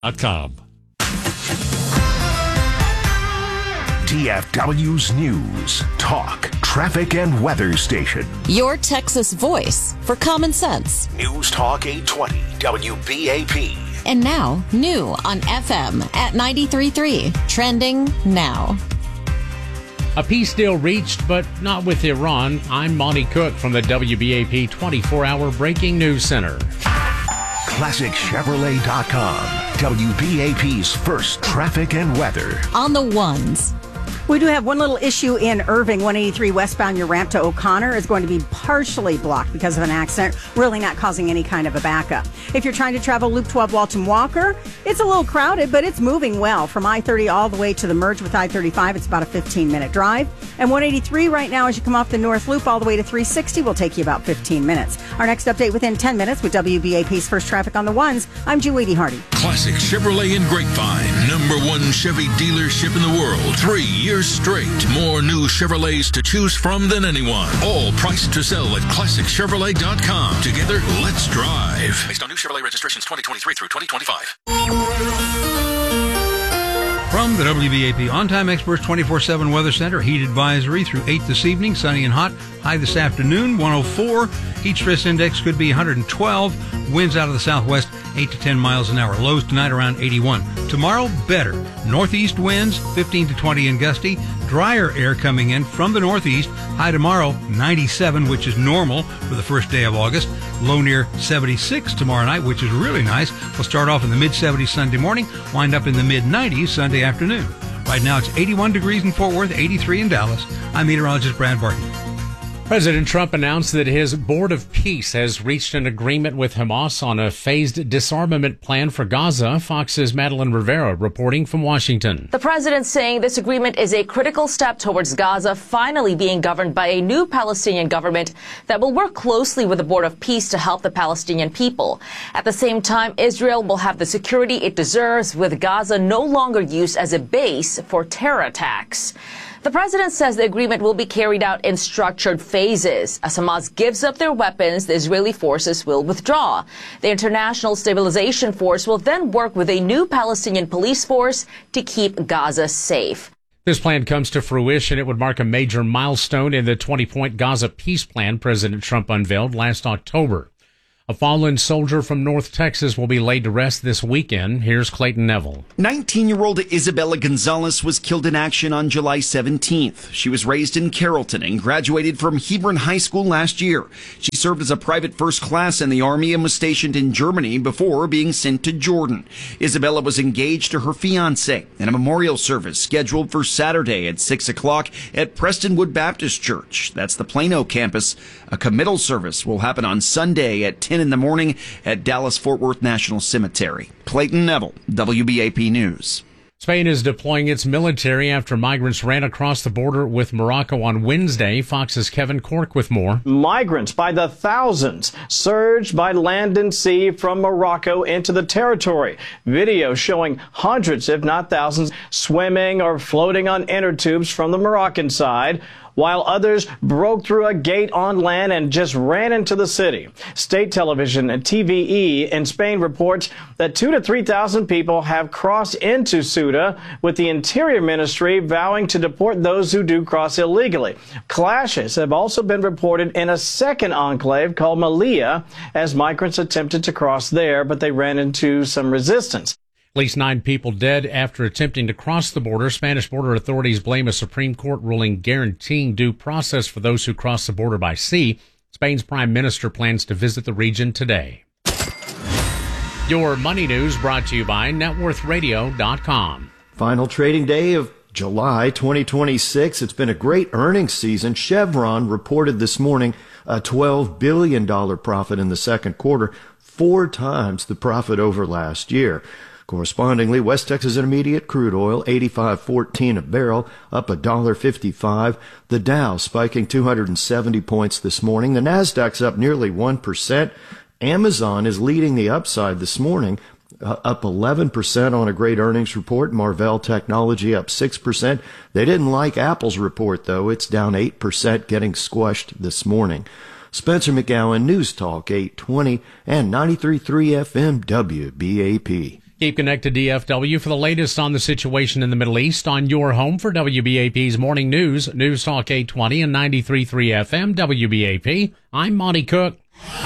TFW's.com. TFW's News, Talk, Traffic, and Weather Station. Your Texas voice for common sense. News Talk 820 WBAP. And now, new on FM at 93.3. Trending now. A peace deal reached, but not with Iran. I'm Monty Cook from the WBAP 24-hour Breaking News Center. ClassicChevrolet.com. WBAP's first traffic and weather. On the ones. We do have one little issue in Irving. 183 westbound, your ramp to O'Connor is going to be partially blocked because of an accident, really not causing any kind of a backup. If you're trying to travel Loop 12 Walton Walker, it's a little crowded, but it's moving well. From I-30 all the way to the merge with I-35, it's about a 15-minute drive. And 183 right now, as you come off the North Loop all the way to 360, will take you about 15 minutes. Our next update within 10 minutes with WBAP's First Traffic on the Ones. I'm Julie Hardy. Classic Chevrolet in Grapevine. #1 Chevy dealership in the world. 3 years straight. More new Chevrolets to choose from than anyone. All priced to sell at ClassicChevrolet.com. Together, let's drive. Based on new Chevrolet registrations 2023 through 2025. From the WBAP On-Time Experts 24/7 Weather Center, heat advisory through 8 this evening, sunny and hot. High this afternoon, 104. Heat stress index could be 112. Winds out of the southwest, 8 to 10 miles an hour. Lows tonight around 81. Tomorrow, better. Northeast winds, 15 to 20 and gusty. Drier air coming in from the northeast. High tomorrow, 97, which is normal for the first day of August. Low near 76 tomorrow night, which is really nice. We'll start off in the mid-70s Sunday morning, wind up in the mid-90s Sunday afternoon. Right now, it's 81 degrees in Fort Worth, 83 in Dallas. I'm meteorologist Brad Barton. President Trump announced that his Board of Peace has reached an agreement with Hamas on a phased disarmament plan for Gaza. Fox's Madeline Rivera reporting from Washington. The president saying this agreement is a critical step towards Gaza finally being governed by a new Palestinian government that will work closely with the Board of Peace to help the Palestinian people. At the same time, Israel will have the security it deserves, with Gaza no longer used as a base for terror attacks. The president says the agreement will be carried out in structured phases. As Hamas gives up their weapons, the Israeli forces will withdraw. The International Stabilization Force will then work with a new Palestinian police force to keep Gaza safe. This plan comes to fruition. It would mark a major milestone in the 20-point Gaza peace plan President Trump unveiled last October. A fallen soldier from North Texas will be laid to rest this weekend. Here's Clayton Neville. 19-year-old Isabella Gonzalez was killed in action on July 17th. She was raised in Carrollton and graduated from Hebron High School last year. She served as a private first class in the Army and was stationed in Germany before being sent to Jordan. Isabella was engaged to her fiancé in a memorial service scheduled for Saturday at 6 o'clock at Prestonwood Baptist Church. That's the Plano campus. A committal service will happen on Sunday at 10 in the morning at Dallas-Fort Worth National Cemetery. Clayton Neville, WBAP News. Spain is deploying its military after migrants ran across the border with Morocco on Wednesday. Fox's Kevin Cork with more. Migrants by the thousands surged by land and sea from Morocco into the territory. Video showing hundreds, if not thousands, swimming or floating on inner tubes from the Moroccan side, while others broke through a gate on land and just ran into the city. State television and TVE in Spain reports that 2,000 to 3,000 people have crossed into Ceuta, with the Interior Ministry vowing to deport those who do cross illegally. Clashes have also been reported in a second enclave called Melilla as migrants attempted to cross there, but they ran into some resistance. At least 9 people dead after attempting to cross the border. Spanish border authorities blame a Supreme Court ruling guaranteeing due process for those who cross the border by sea. Spain's prime minister plans to visit the region today. Your money news brought to you by NetWorthRadio.com. Final trading day of July 2026. It's been a great earnings season. Chevron reported this morning a $12 billion profit in the second quarter, 4 times the profit over last year. Correspondingly, West Texas Intermediate crude oil, $85.14 a barrel, up $1.55. The Dow spiking 270 points this morning. The Nasdaq's up nearly 1%. Amazon is leading the upside this morning, up 11% on a great earnings report. Marvell Technology up 6%. They didn't like Apple's report, though. It's down 8%, getting squashed this morning. Spencer McGowan, News Talk 820 and 93.3 FM WBAP. Keep connected to DFW for the latest on the situation in the Middle East on your home for WBAP's Morning News, News Talk 820 and 93.3 FM, WBAP. I'm Monty Cook.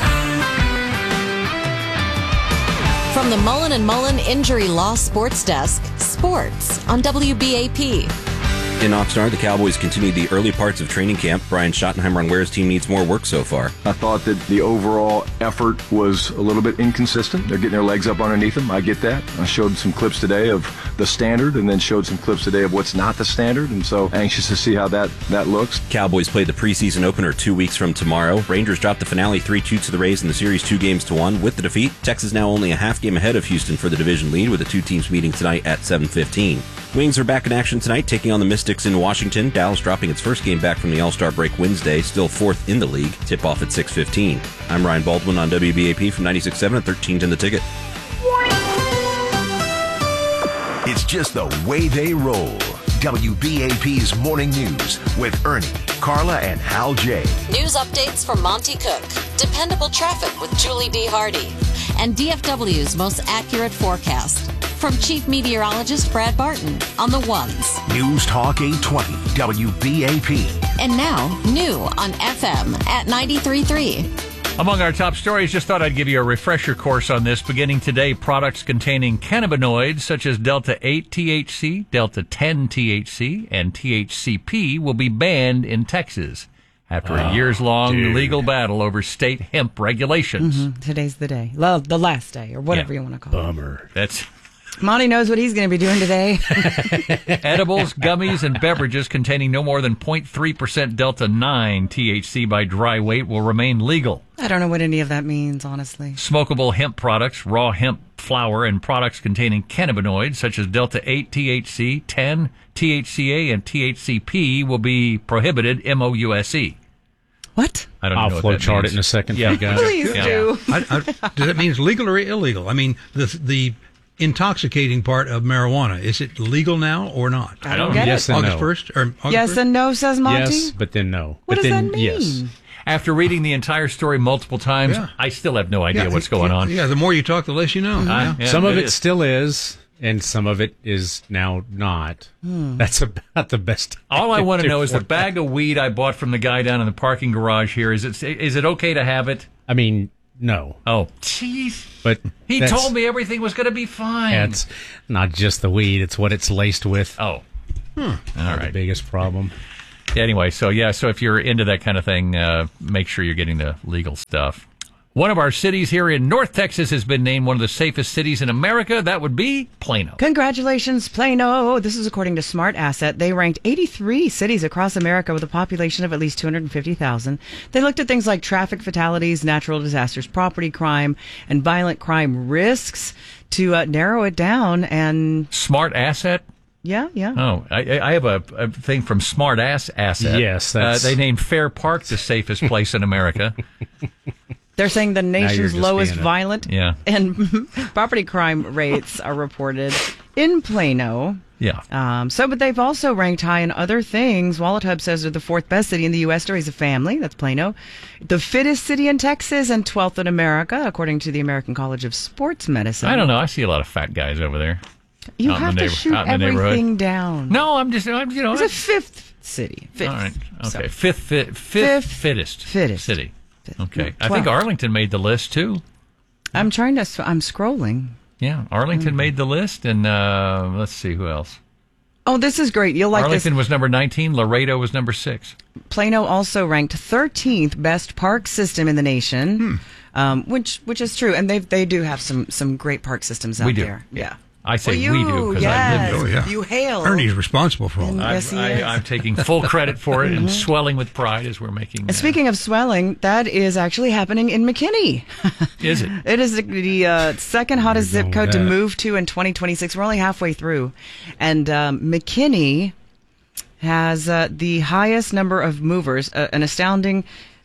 From the Mullen & Mullen Injury Law Sports Desk, sports on WBAP. In Oxnard, the Cowboys continued the early parts of training camp. Brian Schottenheimer on where his team needs more work so far. I thought that the overall effort was a little bit inconsistent. They're getting their legs up underneath them. I get that. I showed some clips today of the standard and then showed some clips today of what's not the standard. And so anxious to see how that looks. Cowboys play the preseason opener 2 weeks from tomorrow. Rangers dropped the finale 3-2 to the Rays in the series 2-1. With the defeat, Texas now only a half game ahead of Houston for the division lead with the two teams meeting tonight at 7:15. Wings are back in action tonight, taking on the Mystics in Washington. Dallas dropping its first game back from the All-Star break Wednesday, still fourth in the league. Tip-off at 6:15. I'm Ryan Baldwin on WBAP from 96.7 at 1310 The Ticket. It's just the way they roll. WBAP's Morning News with Ernie, Carla, and Hal J. News updates from Monty Cook, dependable traffic with Julie D. Hardy, and DFW's most accurate forecast. From Chief Meteorologist Brad Barton on the ones. News Talk 820, WBAP. And now, new on FM at 93.3. Among our top stories, just thought I'd give you a refresher course on this. Beginning today, products containing cannabinoids such as Delta 8 THC, Delta 10 THC, and THCP will be banned in Texas after a years-long legal battle over state hemp regulations. Mm-hmm. Today's the day. The last day, or whatever you want to call it. Bummer. Monty knows what he's going to be doing today. Edibles, gummies, and beverages containing no more than 0.3% Delta 9 THC by dry weight will remain legal. I don't know what any of that means, honestly. Smokable hemp products, raw hemp flour, and products containing cannabinoids such as Delta 8 THC, 10 THCA, and THCP will be prohibited MOUSE. What? I don't know I'll what flow that chart means. it in a second. Yeah. For you guys. Please do. Does that mean it's legal or illegal? I mean, the intoxicating part of marijuana, is it legal now or not? I don't get yes it. And August no. 1st? Or August Yes 1st? and no, says Monty. Yes, but then no. What but does then, that mean? Yes. After reading the entire story multiple times, Yeah. I still have no idea what's going on. Yeah, the more you talk, the less you know. Yeah, Some of it it is. still is, and some of it is now not. That's about the best. All I want to do know is for the bag of weed I bought from the guy down in the parking garage here. Is it okay to have it? I mean, no. Oh, jeez. But He that's- told me everything was going to be fine. It's not just the weed; it's what it's laced with. Oh, All right. The biggest problem. anyway, so if you're into that kind of thing, make sure you're getting the legal stuff. One of our cities here in North Texas has been named one of the safest cities in America. That would be Plano. Congratulations, Plano. This is according to Smart Asset. They ranked 83 cities across America with a population of at least 250,000. They looked at things like traffic fatalities, natural disasters, property crime, and violent crime risks to narrow it down. And Smart Asset? Yeah. Oh, I have a thing from Smart Asset. Yes, that's... they named Fair Park the safest place in America. They're saying the nation's just lowest being violent and property crime rates are reported in Plano. Yeah. But they've also ranked high in other things. Wallet Hub says they're the fourth best city in the U.S. to raise a family. That's Plano. The fittest city in Texas and 12th in America, according to the American College of Sports Medicine. I don't know. I see a lot of fat guys over there. You out in have the to neighbor- shoot out in the everything neighborhood. down. No, I'm you know. It's a fifth city. Fifth. All right. Okay. So, Fifth fittest city. Okay. I think 12. Arlington made the list too. I'm scrolling. Yeah, Arlington made the list, and let's see who else. Oh, this is great. You'll like Arlington this. was number 19. Laredo was number 6. Plano also ranked 13th best park system in the nation, which is true, and they do have some great park systems out We do. there. Yeah. I say Well, we do because I live yes, there. yeah. You hail. Ernie's responsible for all And that. yes, he is. I'm taking full credit for it and swelling with pride as we're making. And speaking of swelling, that is actually happening in McKinney. Is it? It is the second hottest zip code to that. move to in 2026. We're only halfway through. And McKinney has the highest number of movers, an astounding,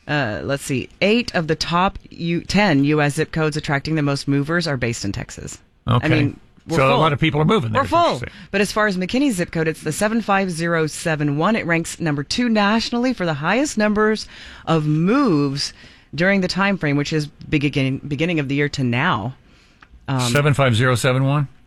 8 of the top 10 U.S. zip codes attracting the most movers are based in Texas. Okay. I mean, we're so full. a lot of people are moving there. We're is what you're full. saying. But as far as McKinney's zip code, it's the 75071. It ranks number 2 nationally for the highest numbers of moves during the time frame, which is beginning of the year to now. 75071?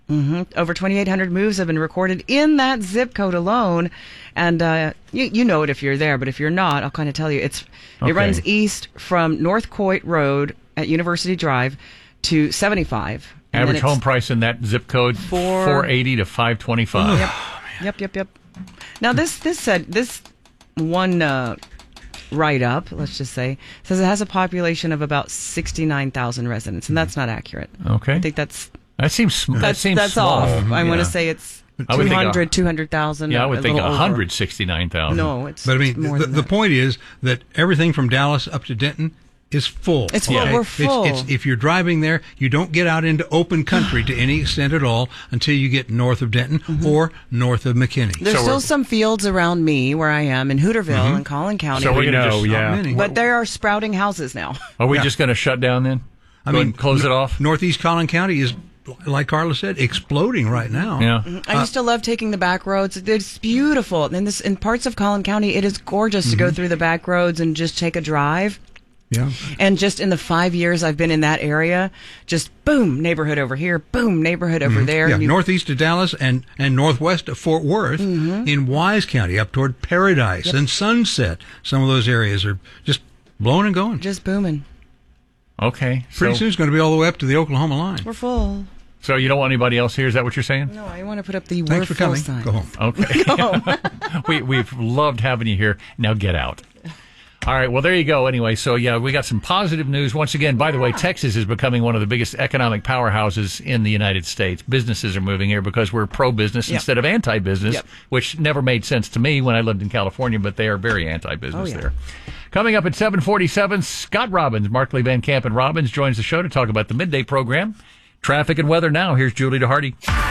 Over 2,800 moves have been recorded in that zip code alone. And you know it if you're there, but if you're not, I'll kind of tell you. It runs east from North Coit Road at University Drive to 75. Average home price in that zip code, $480 to $525. Yep. Now, this one write-up, let's just say, says it has a population of about 69,000 residents, and that's not accurate. Okay. I think that seems small. off. I want to say it's 200,000. Yeah, I would think 169,000. No, it's But I mean, more than the that. point is that everything from Dallas up to Denton is full. It's full. We're full. If you're driving there, you don't get out into open country to any extent at all until you get north of Denton or north of McKinney. There's still some fields around me where I am in Hooterville and Collin County. So we know, But there are sprouting houses now. Are we just going to shut down then? Close it off? Northeast Collin County is, like Carla said, exploding right now. Yeah. I used to love taking the back roads. It's beautiful. And in parts of Collin County, it is gorgeous to go through the back roads and just take a drive. Yeah. And just in the 5 years I've been in that area, just boom, neighborhood over here, boom, neighborhood over there. Yeah, northeast of Dallas and northwest of Fort Worth in Wise County, up toward Paradise and Sunset. Some of those areas are just blowing and going. Just booming. Okay. Pretty soon it's going to be all the way up to the Oklahoma line. We're full. So you don't want anybody else here? Is that what you're saying? No, I want to put up the Thanks for coming. sign. Go home. Okay. Go home. We've loved having you here. Now get out. All right. Well, there you go. Anyway, so yeah, we got some positive news. Once again, by the way, Texas is becoming one of the biggest economic powerhouses in the United States. Businesses are moving here because we're pro-business instead of anti-business, which never made sense to me when I lived in California, but they are very anti-business there. Coming up at 7:47, Scott Robbins, Markley, Van Camp, and Robbins joins the show to talk about the midday program. Traffic and weather now. Here's Julie DeHardy.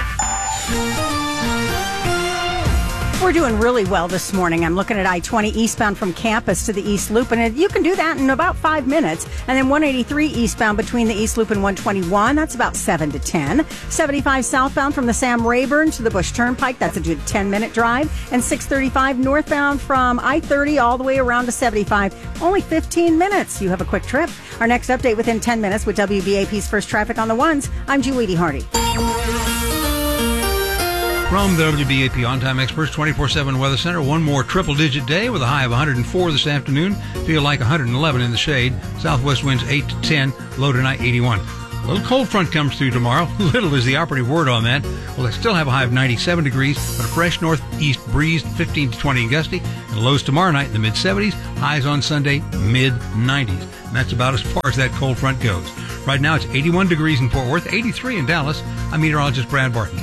We're doing really well this morning. I'm looking at I-20 eastbound from campus to the East Loop, and you can do that in about 5 minutes. And then 183 eastbound between the East Loop and 121, that's about 7 to 10. 75 southbound from the Sam Rayburn to the Bush Turnpike, that's a 10-minute drive. And 635 northbound from I-30 all the way around to 75, only 15 minutes. You have a quick trip. Our next update within 10 minutes with WBAP's First Traffic on the Ones. I'm Julie DeHardy. From the WBAP On-Time Experts 24/7 Weather Center, one more triple-digit day with a high of 104 this afternoon. Feel like 111 in the shade. Southwest winds 8 to 10, low tonight 81. A little cold front comes through tomorrow. Little is the operative word on that. We'll still have a high of 97 degrees, but a fresh northeast breeze 15 to 20 and gusty. And lows tomorrow night in the mid-70s, highs on Sunday mid-90s. And that's about as far as that cold front goes. Right now it's 81 degrees in Fort Worth, 83 in Dallas. I'm meteorologist Brad Barton.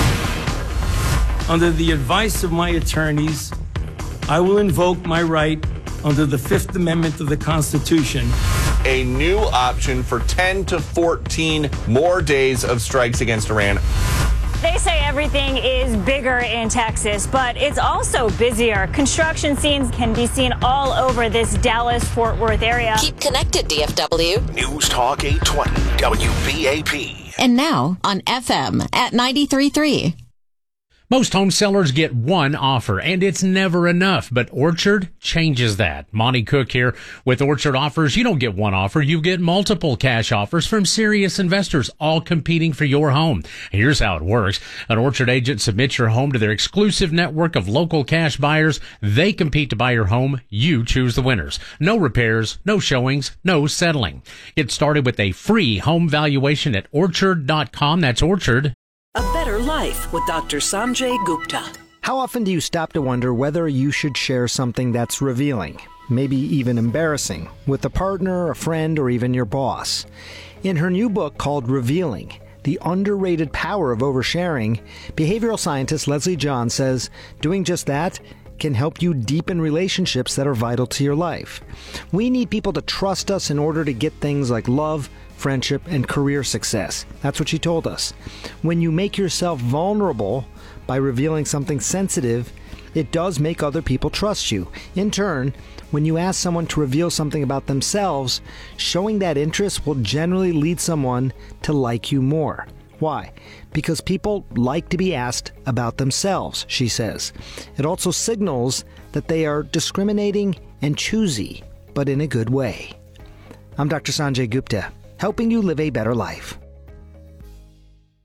Under the advice of my attorneys, I will invoke my right under the Fifth Amendment of the Constitution. A new option for 10 to 14 more days of strikes against Iran. They say everything is bigger in Texas, but it's also busier. Construction scenes can be seen all over this Dallas-Fort Worth area. Keep connected, DFW. News Talk 820 WBAP. And now on FM at 93.3. Most home sellers get one offer, and it's never enough, but Orchard changes that. Monty Cook here. With Orchard offers, you don't get one offer, you get multiple cash offers from serious investors, all competing for your home. Here's how it works. An Orchard agent submits your home to their exclusive network of local cash buyers. They compete to buy your home. You choose the winners. No repairs, no showings, no settling. Get started with a free home valuation at Orchard.com. That's Orchard. A better life with Dr. Sanjay Gupta. How often do you stop to wonder whether you should share something that's revealing, maybe even embarrassing, with a partner, a friend, or even your boss? In her new book called Revealing, The Underrated Power of Oversharing, behavioral scientist Leslie John says doing just that can help you deepen relationships that are vital to your life. We need people to trust us in order to get things like love, friendship, and career success. That's what she told us. When you make yourself vulnerable by revealing something sensitive, it does make other people trust you. In turn, when you ask someone to reveal something about themselves, showing that interest will generally lead someone to like you more. Why? Because people like to be asked about themselves, she says. It also signals that they are discriminating and choosy, but in a good way. I'm Dr. Sanjay Gupta, helping you live a better life.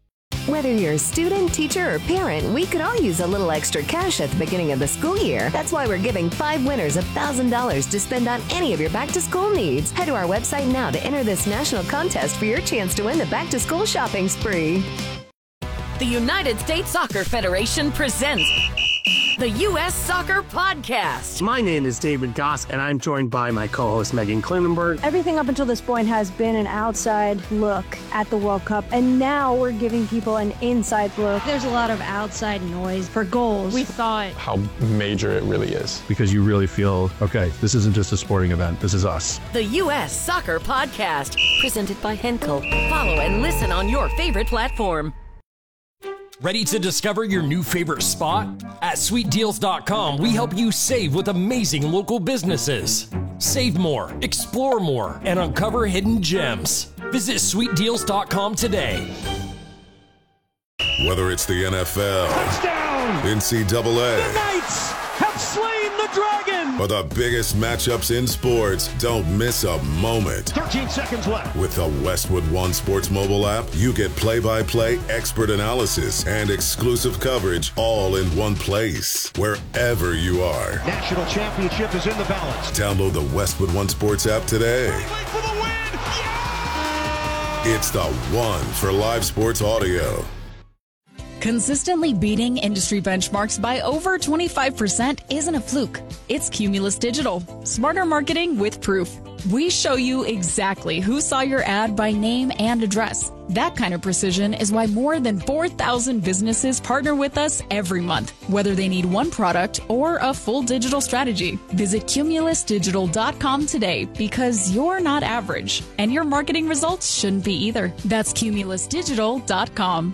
Whether you're a student, teacher, or parent, we could all use a little extra cash at the beginning of the school year. That's why we're giving 5 winners $1,000 to spend on any of your back-to-school needs. Head to our website now to enter this national contest for your chance to win the back-to-school shopping spree. The United States Soccer Federation presents the U.S. Soccer Podcast. My name is David Goss, and I'm joined by my co-host Megan Klinenberg. Everything up until this point has been an outside look at the World Cup, and now we're giving people an inside look. There's a lot of outside noise for goals. We thought how major it really is. Because you really feel, okay, this isn't just a sporting event, this is us. The U.S. Soccer Podcast, presented by Henkel. Follow and listen on your favorite platform. Ready to discover your new favorite spot? At sweetdeals.com, we help you save with amazing local businesses. Save more, explore more, and uncover hidden gems. Visit sweetdeals.com today. Whether it's the NFL, touchdown, NCAA, the Knights have slain the dragon, or the biggest matchups in sports, don't miss a moment. 13 seconds left. With the Westwood One Sports mobile app, you get play-by-play expert analysis and exclusive coverage all in one place, wherever you are. National championship is in the balance. Download the Westwood One Sports app today. Wait for the win! Yeah! It's the one for live sports audio. Consistently beating industry benchmarks by over 25% isn't a fluke. It's Cumulus Digital. Smarter marketing with proof. We show you exactly who saw your ad by name and address. That kind of precision is why more than 4,000 businesses partner with us every month, whether they need one product or a full digital strategy. Visit cumulusdigital.com today because you're not average, and your marketing results shouldn't be either. That's cumulusdigital.com.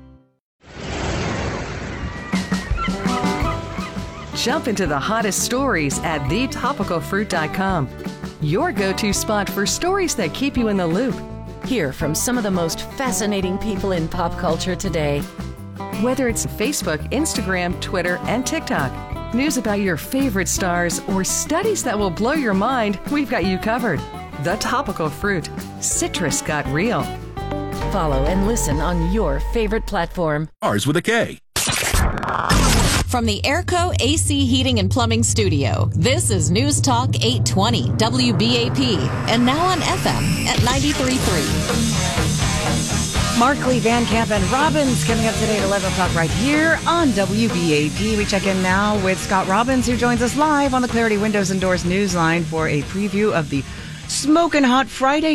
Jump into the hottest stories at thetopicalfruit.com. Your go-to spot for stories that keep you in the loop. Hear from some of the most fascinating people in pop culture today. Whether it's Facebook, Instagram, Twitter, and TikTok, news about your favorite stars, or studies that will blow your mind, we've got you covered. The Topical Fruit. Citrus got real. Follow and listen on your favorite platform. Ours with a K. From the Airco AC Heating and Plumbing Studio, this is News Talk 820 WBAP, and now on FM at 93.3. Markley, Van Camp, and Robbins coming up today at 11 o'clock right here on WBAP. We check in now with Scott Robbins, who joins us live on the Clarity Windows and Doors Newsline for a preview of the Smokin' Hot Friday